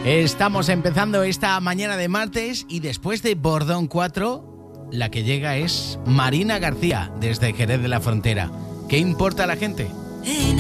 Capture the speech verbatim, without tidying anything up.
Estamos empezando esta mañana de martes y después de Bordón cuatro, la que llega es Marina García desde Jerez de la Frontera. ¿Qué importa a la gente?